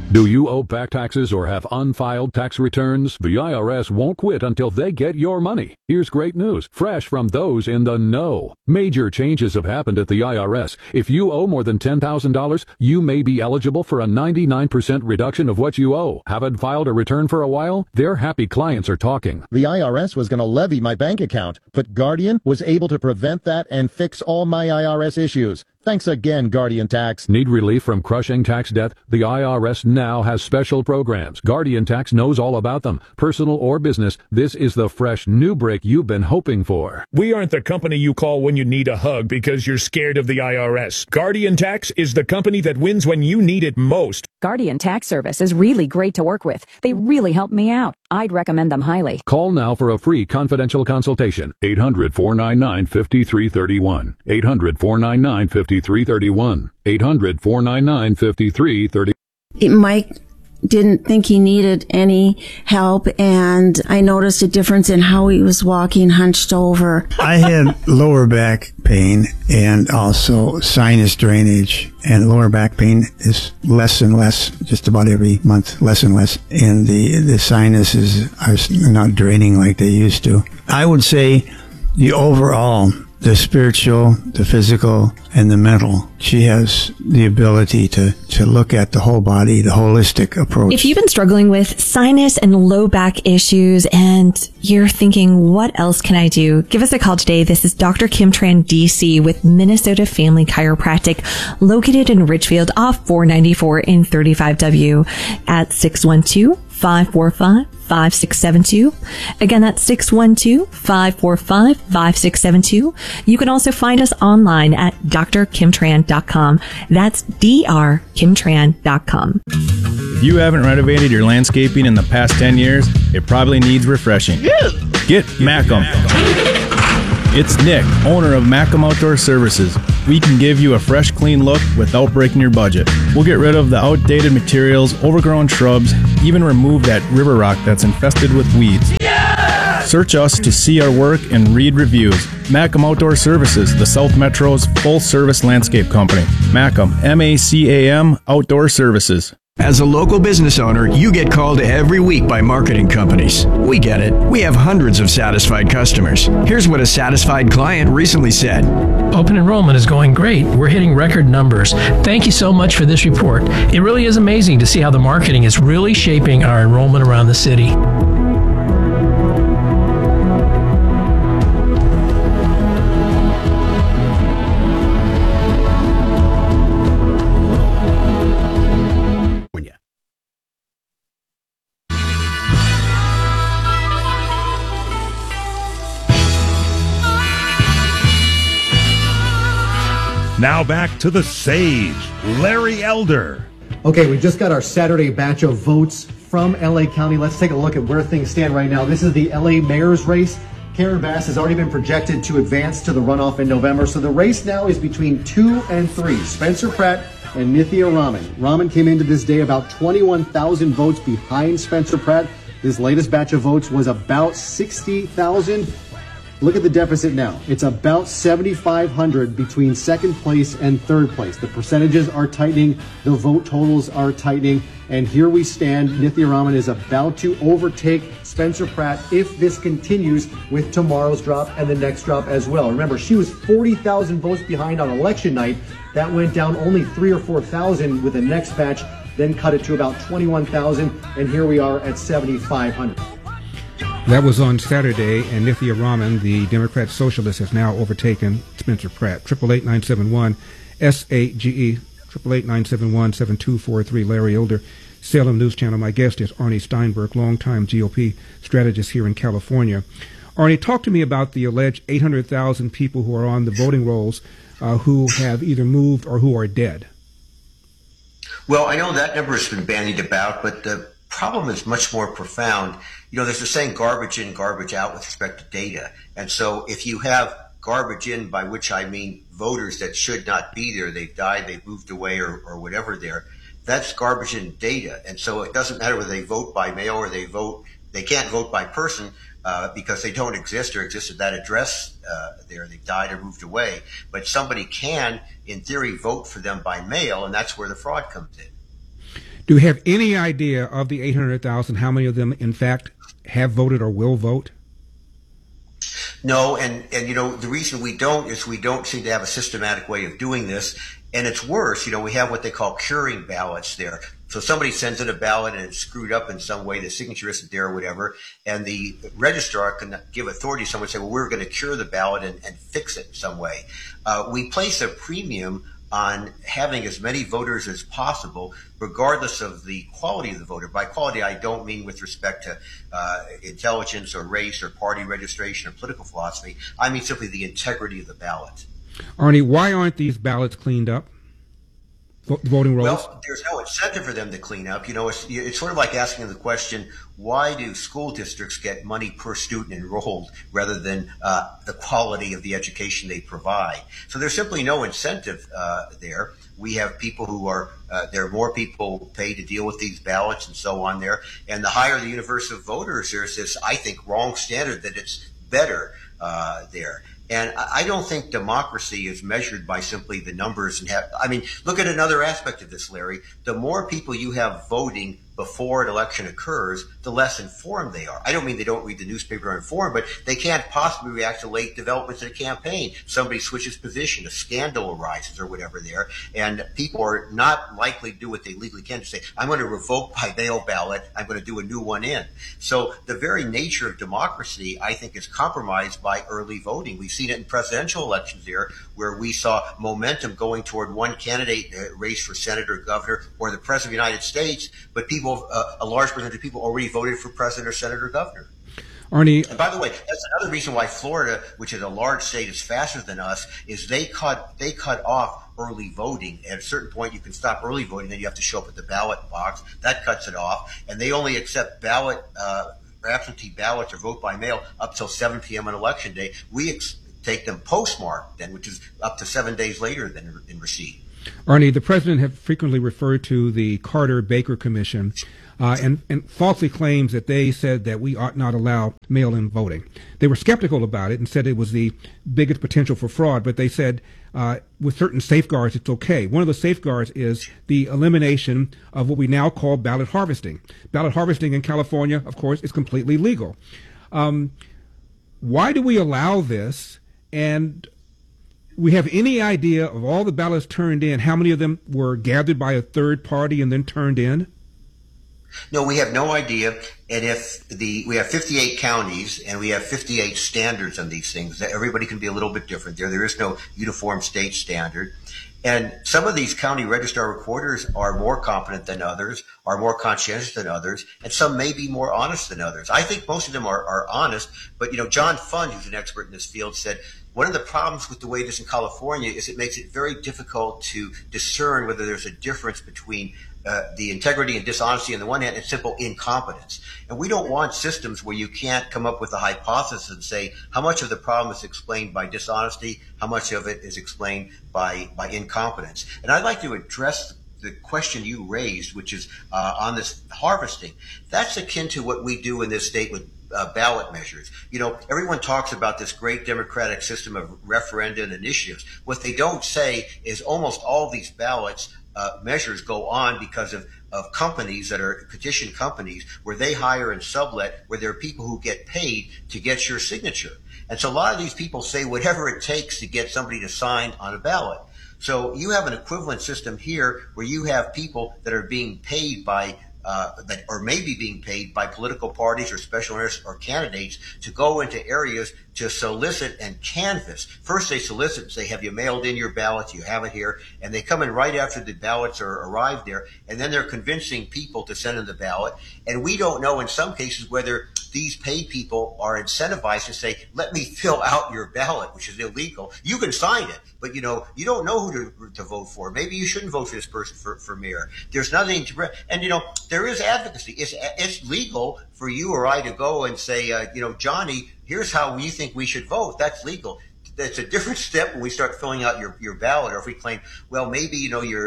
Do you owe back taxes or have unfiled tax returns? The IRS won't quit until they get your money. Here's great news, fresh from those in the know. Major changes have happened at the IRS. If you owe more than $10,000, you may be eligible for a 99% reduction of what you owe. Haven't filed a return for a while? Their happy clients are talking. The IRS was going to levy my bank account, but Guardian was able to prevent that and fix all my IRS issues. Thanks again, Guardian Tax. Need relief from crushing tax debt? The IRS now has special programs. Guardian Tax knows all about them. Personal or business, this is the fresh new break you've been hoping for. We aren't the company you call when you need a hug because you're scared of the IRS. Guardian Tax is the company that wins when you need it most. Guardian Tax Service is really great to work with. They really help me out. I'd recommend them highly. Call now for a free confidential consultation. 800-499-5331. 800-499-5331. 800-499-5331. Mike didn't think he needed any help, and I noticed a difference in how he was walking hunched over. I had lower back pain and also sinus drainage, and lower back pain is less and less, just about every month, less and less, and the sinuses are not draining like they used to. I would say the overall, the spiritual, the physical, and the mental. She has the ability to look at the whole body, the holistic approach. If you've been struggling with sinus and low back issues and you're thinking, what else can I do? Give us a call today. This is Dr. Kim Tran, DC, with Minnesota Family Chiropractic, located in Richfield off 494 in 35W at 612-545-5672. Again, that's 612-545-5672. You can also find us online at drkimtran.com. That's drkimtran.com. If you haven't renovated your landscaping in the past 10 years, it probably needs refreshing. Get Macum. It's Nick, owner of Macum Outdoor Services. We can give you a fresh, clean look without breaking your budget. We'll get rid of the outdated materials, overgrown shrubs, even remove that river rock that's infested with weeds. Yeah! Search us to see our work and read reviews. Macum Outdoor Services, the South Metro's full-service landscape company. Macum, M-A-C-A-M, Outdoor Services. As a local business owner, you get called every week by marketing companies. We get it. We have hundreds of satisfied customers. Here's what a satisfied client recently said. Open enrollment is going great. We're hitting record numbers. Thank you so much for this report. It really is amazing to see how the marketing is really shaping our enrollment around the city. Now back to the Sage, Larry Elder. Okay, we just got our Saturday batch of votes from LA County. Let's take a look at where things stand right now. This is the LA mayor's race. Karen Bass has already been projected to advance to the runoff in November. So the race now is between 2 and 3, Spencer Pratt and Nithya Raman. Raman came into this day about 21,000 votes behind Spencer Pratt. His latest batch of votes was about 60,000. Look at the deficit now. It's about 7,500 between second place and third place. The percentages are tightening. The vote totals are tightening. And here we stand. Nithya Raman is about to overtake Spencer Pratt if this continues with tomorrow's drop and the next drop as well. Remember, she was 40,000 votes behind on election night. That went down only 3,000 or 4,000 with the next batch, then cut it to about 21,000. And here we are at 7,500. That was on Saturday, and Nithya Raman, the Democrat Socialist, has now overtaken Spencer Pratt. 888-971-SAGE, 888-971-7243. Larry Elder, Salem News Channel. My guest is Arnie Steinberg, longtime GOP strategist here in California. Arnie, talk to me about the alleged 800,000 people who are on the voting rolls who have either moved or who are dead. Well, I know that number has been bandied about, but the problem is much more profound. You know, there's a saying garbage in, garbage out with respect to data. And so if you have garbage in, by which I mean voters that should not be there, they've died, they've moved away or whatever there, that's garbage in data. And so it doesn't matter whether they vote by mail or they can't vote by person because they don't exist or exist at that address there. They've died or moved away. But somebody can, in theory, vote for them by mail, and that's where the fraud comes in. Do we have any idea of the 800,000, how many of them, in fact, have voted or will vote? No, and the reason we don't is we don't seem to have a systematic way of doing this. And it's worse, we have what they call curing ballots there. So somebody sends in a ballot and it's screwed up in some way, the signature isn't there or whatever, and the registrar can give authority to someone and say, well, we're going to cure the ballot and fix it in some way. We place a premium on having as many voters as possible, regardless of the quality of the voter. By quality, I don't mean with respect to intelligence or race or party registration or political philosophy. I mean simply the integrity of the ballot. Arnie, why aren't these ballots cleaned up? Voting rolls? Well, there's no incentive for them to clean up. It's sort of like asking the question, why do school districts get money per student enrolled rather than the quality of the education they provide? So there's simply no incentive there. We have people who are, there are more people paid to deal with these ballots and so on there. And the higher the universe of voters, there's this, I think, wrong standard that it's better there. And I don't think democracy is measured by simply the numbers. Look at another aspect of this, Larry. The more people you have voting before an election occurs, the less informed they are. I don't mean they don't read the newspaper or are informed, but they can't possibly react to late developments in a campaign. Somebody switches position, a scandal arises or whatever there, and people are not likely to do what they legally can to say, I'm going to revoke my mail ballot, I'm going to do a new one in. So the very nature of democracy, I think, is compromised by early voting. We've seen it in presidential elections here, where we saw momentum going toward one candidate race for senator, governor, or the president of the United States, but a large percentage of people already voted for president or senator, governor. Arnie, and by the way, that's another reason why Florida, which is a large state, is faster than us, is they cut off early voting. At a certain point, you can stop early voting, then you have to show up at the ballot box. That cuts it off, and they only accept absentee ballots or vote by mail up till 7 p.m. on election day. We take them postmarked then, which is up to 7 days later than in receipt. Arnie, the president has frequently referred to the Carter-Baker Commission and falsely claims that they said that we ought not allow mail-in voting. They were skeptical about it and said it was the biggest potential for fraud, but they said with certain safeguards it's okay. One of the safeguards is the elimination of what we now call ballot harvesting. Ballot harvesting in California, of course, is completely legal. Why do we allow this? And we have any idea of all the ballots turned in, how many of them were gathered by a third party and then turned in? No, we have no idea. And we have 58 counties and we have 58 standards on these things. Everybody can be a little bit different there. There is no uniform state standard. And some of these county registrar recorders are more competent than others, are more conscientious than others, and some may be more honest than others. I think most of them are honest, but John Fund, who's an expert in this field, said one of the problems with the way it is in California is it makes it very difficult to discern whether there's a difference between the integrity and dishonesty on the one hand and simple incompetence. And we don't want systems where you can't come up with a hypothesis and say how much of the problem is explained by dishonesty, how much of it is explained by incompetence. And I'd like to address the question you raised, which is on this harvesting. That's akin to what we do in this state with ballot measures. Everyone talks about this great democratic system of referenda and initiatives. What they don't say is almost all these ballots measures go on because of companies that are petition companies where they hire and sublet, where there are people who get paid to get your signature. And so a lot of these people say whatever it takes to get somebody to sign on a ballot. So you have an equivalent system here where you have people that are being paid by that or maybe being paid by political parties or special interests or candidates to go into areas to solicit and canvass. First they solicit and say, have you mailed in your ballots? You have it here. And they come in right after the ballots are arrived there. And then they're convincing people to send in the ballot. And we don't know in some cases whether these paid people are incentivized to say, let me fill out your ballot, which is illegal. You can sign it, but you don't know who to vote for. Maybe you shouldn't vote for this person for mayor. There's nothing to, and there is advocacy. It's legal for you or I to go and say, Johnny, here's how we think we should vote. That's legal. That's a different step when we start filling out your ballot, or if we claim, well, maybe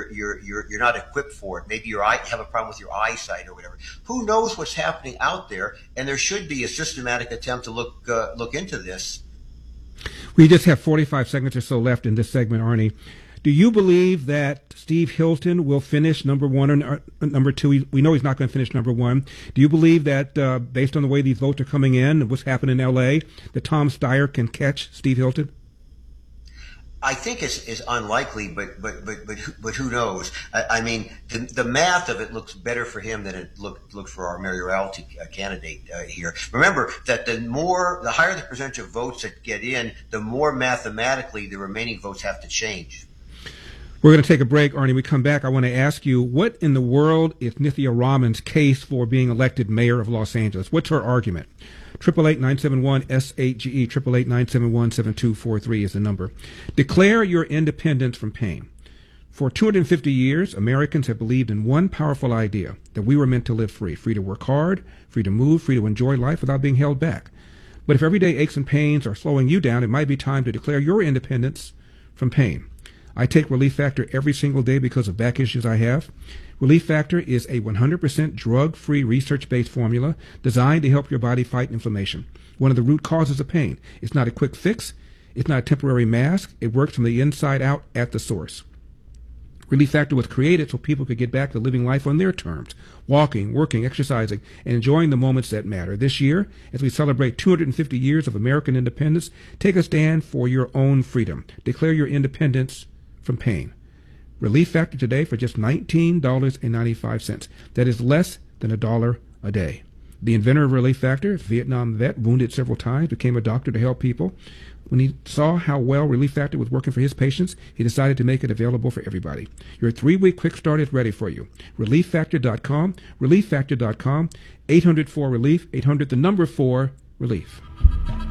you're not equipped for it. Maybe you have a problem with your eyesight or whatever. Who knows what's happening out there? And there should be a systematic attempt to look into this. We just have 45 seconds or so left in this segment, Arnie. Do you believe that Steve Hilton will finish number one or number two? We know he's not going to finish number one. Do you believe that, based on the way these votes are coming in and what's happened in L.A., that Tom Steyer can catch Steve Hilton? I think is unlikely, but who knows? I mean, the math of it looks better for him than it looked for our mayoralty candidate here. Remember that the higher the percentage of votes that get in, the more mathematically the remaining votes have to change. We're going to take a break, Arnie. When we come back, I want to ask you, what in the world is Nithya Raman's case for being elected mayor of Los Angeles? What's her argument? 888-971-SAGE, 888-971-7243 is the number. Declare your independence from pain. For 250 years, Americans have believed in one powerful idea, that we were meant to live free to work hard, free to move, free to enjoy life without being held back. But if everyday aches and pains are slowing you down, it might be time to declare your independence from pain. I take Relief Factor every single day because of back issues I have. Relief Factor is a 100% drug-free, research-based formula designed to help your body fight inflammation, one of the root causes of pain. It's not a quick fix. It's not a temporary mask. It works from the inside out at the source. Relief Factor was created so people could get back to living life on their terms, walking, working, exercising, and enjoying the moments that matter. This year, as we celebrate 250 years of American independence, take a stand for your own freedom. Declare your independence from pain. Relief Factor today for just $19.95. That is less than $1 a day. The inventor of Relief Factor, Vietnam vet, wounded several times, became a doctor to help people. When he saw how well Relief Factor was working for his patients, he decided to make it available for everybody. Your 3-week quick start is ready for you. ReliefFactor.com, ReliefFactor.com, 800-4-RELIEF, 800 the number 4 relief.